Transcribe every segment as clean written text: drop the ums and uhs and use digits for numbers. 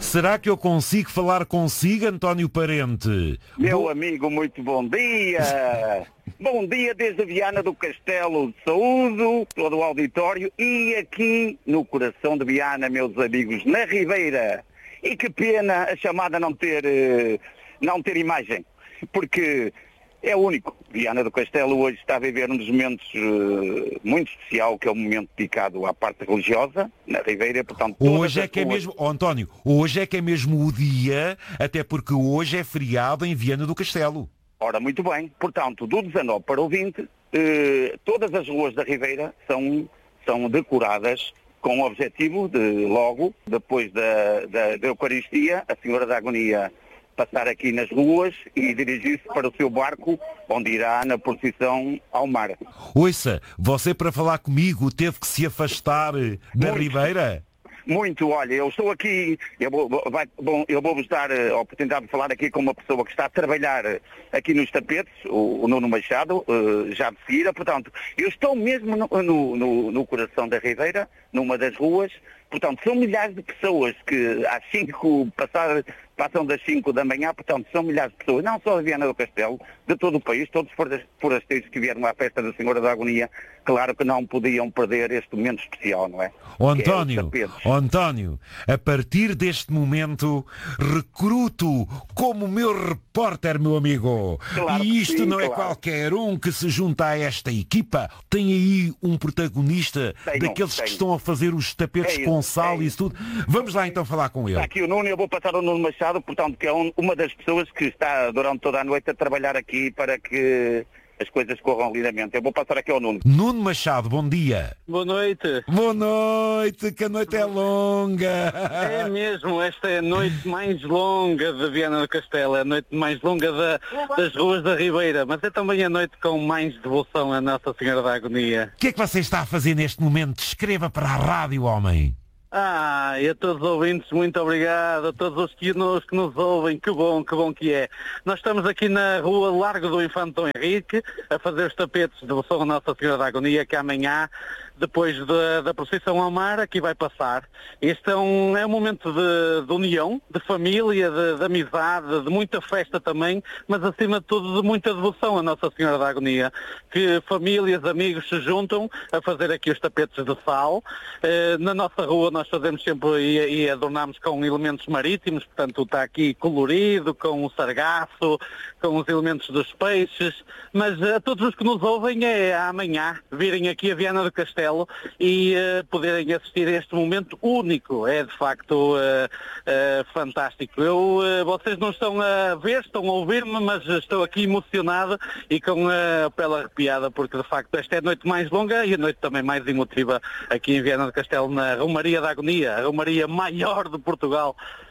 Será que eu consigo falar consigo, António Parente? Meu amigo, muito bom dia. Bom dia desde Viana do Castelo. Saúdo todo o auditório e aqui no coração de Viana, meus amigos, na Ribeira. E que pena a chamada não ter imagem, porque é único. Viana do Castelo hoje está a viver um dos momentos muito especial, que é o momento dedicado à parte religiosa, na Ribeira, portanto... Hoje é que é mesmo, António, hoje é que é mesmo o dia, até porque hoje é feriado em Viana do Castelo. Ora, muito bem. Portanto, do 19 para o 20, todas as ruas da Ribeira são decoradas com o objetivo de, logo, depois da Eucaristia, a Senhora da Agonia passar aqui nas ruas e dirigir-se para o seu barco, onde irá na procissão ao mar. Ouça, você para falar comigo teve que se afastar da Ribeira? Muito, olha, eu estou aqui, eu vou-vos dar a oportunidade de falar aqui com uma pessoa que está a trabalhar aqui nos tapetes, o Nuno Machado, já de seguida, portanto, eu estou mesmo no coração da Ribeira, numa das ruas, portanto, são milhares de pessoas que às 5 passam das 5 da manhã, portanto, são milhares de pessoas, não só de Viana do Castelo, de todo o país, todos os forasteiros que vieram à festa da Senhora da Agonia, claro que não podiam perder este momento especial, não é? António, a partir deste momento, recruto como meu repórter, meu amigo. Claro, e isto sim, não é claro. qualquer um que se junta a esta equipa. Tem aí um protagonista daqueles que estão a fazer os tapetes com sal e isso tudo. Vamos lá então falar com ele. Está aqui o Nuno, eu vou passar ao Nuno Machado, portanto, que é uma das pessoas que está durante toda a noite a trabalhar aqui para que as coisas corram lindamente. Eu vou passar aqui ao Nuno. Nuno Machado, bom dia. Boa noite. Boa noite, que a noite é longa. É mesmo, esta é a noite mais longa de Viana do Castelo, é a noite mais longa das ruas da Ribeira, mas é também a noite com mais devoção a Nossa Senhora da Agonia. O que é que você está a fazer neste momento? Escreva para a rádio, homem. E a todos os ouvintes, muito obrigado, a todos os que nos ouvem, que bom que é. Nós estamos aqui na rua Largo do Infante Dom Henrique, a fazer os tapetes de devoção a Nossa Senhora da Agonia, que amanhã, depois da procissão ao mar, aqui vai passar. Este é um momento de união, de família, de amizade, de muita festa também, mas acima de tudo de muita devoção a Nossa Senhora da Agonia, que famílias, amigos se juntam a fazer aqui os tapetes de sal. Na nossa rua nós fazemos sempre e adornamos com elementos marítimos, portanto está aqui colorido, com o sargaço, com os elementos dos peixes, mas a todos os que nos ouvem é amanhã virem aqui a Viana do Castelo e poderem assistir a este momento único. É de facto fantástico. Vocês não estão a ver, estão a ouvir-me, mas estou aqui emocionado e com a pele arrepiada, porque de facto esta é a noite mais longa e a noite também mais emotiva aqui em Viana do Castelo, na Romaria da Agonia, a Romaria maior de Portugal.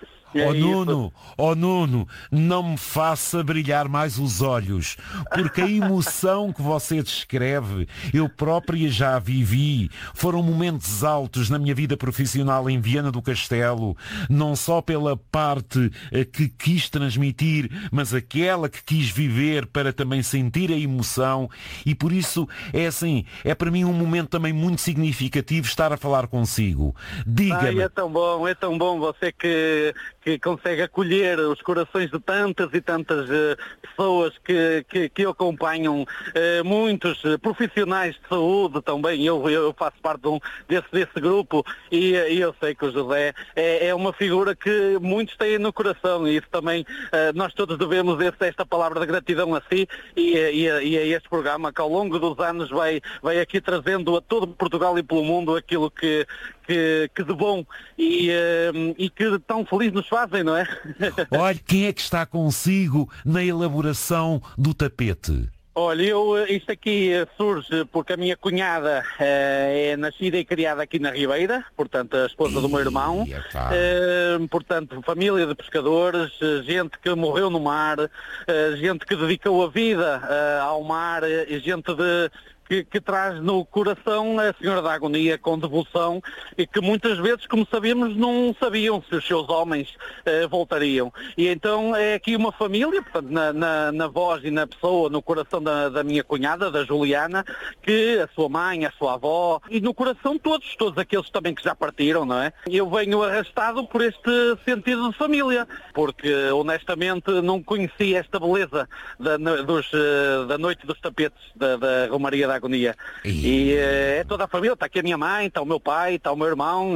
Nuno, não me faça brilhar mais os olhos, porque a emoção que você descreve, eu própria já vivi. Foram momentos altos na minha vida profissional em Viana do Castelo, não só pela parte que quis transmitir, mas aquela que quis viver para também sentir a emoção, e por isso é assim, é para mim um momento também muito significativo estar a falar consigo. Diga-me. É tão bom você que consegue acolher os corações de tantas e tantas pessoas que acompanham, muitos profissionais de saúde também. Eu faço parte desse grupo e eu sei que o José é uma figura que muitos têm no coração, e isso também nós todos devemos esta palavra de gratidão a si e a este programa, que ao longo dos anos vai aqui trazendo a todo Portugal e pelo mundo aquilo que de bom e que tão feliz nos fazem, não é? Olha, quem é que está consigo na elaboração do tapete? Olha, isto aqui surge porque a minha cunhada é nascida e criada aqui na Ribeira, portanto a esposa do meu irmão, portanto família de pescadores, gente que morreu no mar, gente que dedicou a vida ao mar, gente que traz no coração a Senhora da Agonia com devoção e que muitas vezes, como sabemos, não sabiam se os seus homens voltariam. E então é aqui uma família, portanto, na voz e na pessoa, no coração da minha cunhada, da Juliana, que a sua mãe, a sua avó, e no coração todos aqueles também que já partiram, não é? Eu venho arrastado por este sentido de família, porque honestamente não conhecia esta beleza da noite dos tapetes da Romaria da Agonia. E é toda a família, está aqui a minha mãe, está o meu pai, está o meu irmão.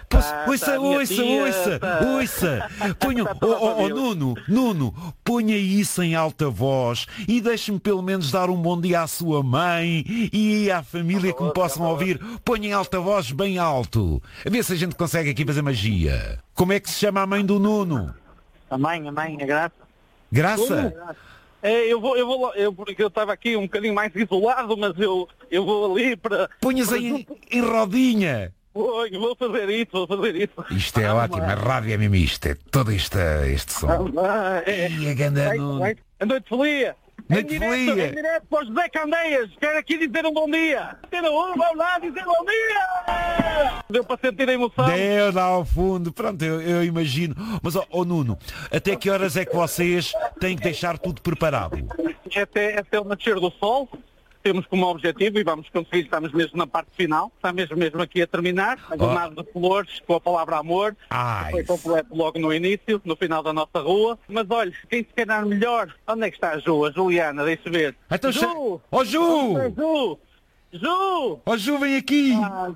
Ouça! Ponha, Nuno, ponha isso em alta voz e deixe-me pelo menos dar um bom dia à sua mãe e à família que me possam ouvir. Ponha em alta voz bem alto. A ver se a gente consegue aqui fazer magia. Como é que se chama a mãe do Nuno? A mãe, a Graça. Graça? Porque eu estava aqui um bocadinho mais isolado, mas eu vou ali para... Ponhas aí em rodinha. Vou fazer isso. Isto é ótimo, a rádio é mesmo isto, é todo este som. E a ganda Nuno. A noite folia. Noite Em folia. direto para o José Candeias. Quero aqui dizer um bom dia. Vamos lá dizer bom dia. Deu para sentir a emoção. Deu lá ao fundo, pronto, eu imagino. Mas, Nuno, até que horas é que vocês têm que deixar tudo preparado? Até o nascer do sol. Temos como objetivo, e vamos conseguir, estamos mesmo na parte final, está mesmo aqui a terminar, a jornada de flores, com a palavra amor, foi completo logo no início, no final da nossa rua. Mas olha, quem se calhar melhor, onde é que está a Ju? A Juliana, deixa ver. Então, Ju! Ju! Ju, vem aqui!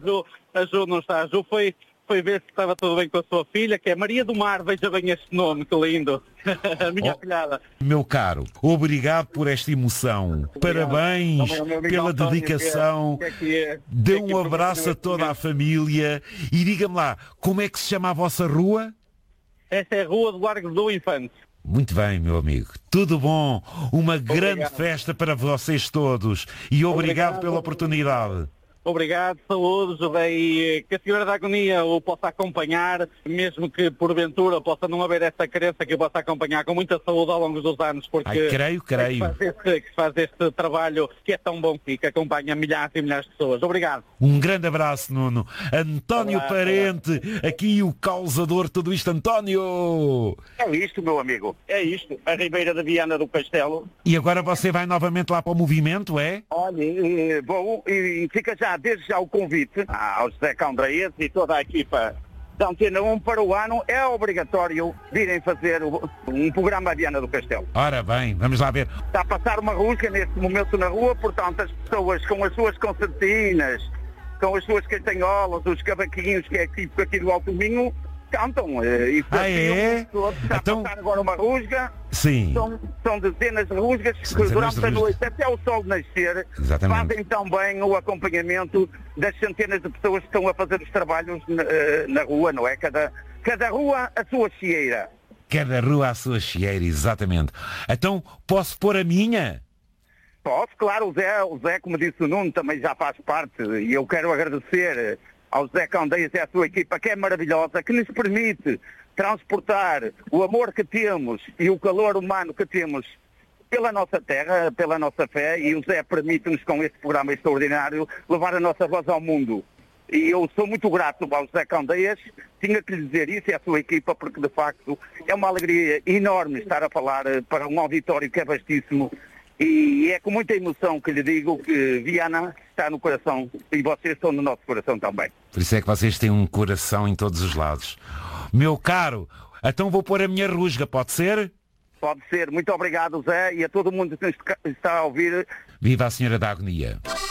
A Ju não está, a Ju foi ver se estava tudo bem com a sua filha, que é Maria do Mar, veja bem este nome, que lindo. A minha filhada. Meu caro, obrigado por esta emoção. Obrigado. Parabéns pela António, dedicação. Dê um abraço a toda a família e diga-me lá, como é que se chama a vossa rua? Esta é a Rua do Largo do Infante. Muito bem, meu amigo. Tudo bom. Uma grande festa para vocês todos. E obrigado pela oportunidade. Obrigado, saúde, e que a Senhora da Agonia o possa acompanhar, mesmo que porventura possa não haver essa crença, que o possa acompanhar com muita saúde ao longo dos anos, porque creio. Que faz este trabalho que é tão bom que acompanha milhares e milhares de pessoas. Obrigado. Um grande abraço, Nuno. António Parente, aqui o causador de tudo isto, António. É isto, meu amigo, é isto, a Ribeira da Viana do Castelo. E agora você vai novamente lá para o movimento, é? Olha, vou e fica já desde já o convite ao José Candeias e toda a equipa da Antena 1 para o ano. É obrigatório virem fazer um programa à Viana do Castelo. Ora bem, vamos lá ver. Está a passar uma rusga neste momento na rua, portanto as pessoas com as suas concertinas, com as suas castanholas, os cavaquinhos, que é tipo aqui do Alto Minho, cantam. E está a passar agora uma rusga. Sim. São dezenas de rusgas que durante a noite, até o sol nascer, fazem também o acompanhamento das centenas de pessoas que estão a fazer os trabalhos na rua, não é? Cada rua a sua chieira. Cada rua a sua chieira, exatamente. Então, posso pôr a minha? Posso, claro. O Zé, como disse o Nuno, também já faz parte, e eu quero agradecer ao José Candeias e à sua equipa, que é maravilhosa, que nos permite transportar o amor que temos e o calor humano que temos pela nossa terra, pela nossa fé, e o Zé permite-nos, com este programa extraordinário, levar a nossa voz ao mundo. E eu sou muito grato ao José Candeias, tinha que lhe dizer isso e à sua equipa, porque de facto é uma alegria enorme estar a falar para um auditório que é vastíssimo, e é com muita emoção que lhe digo que Viana está no coração e vocês estão no nosso coração também. Por isso é que vocês têm um coração em todos os lados. Meu caro, então vou pôr a minha rusga, pode ser? Pode ser. Muito obrigado, Zé, e a todo mundo que está a ouvir. Viva a Senhora da Agonia.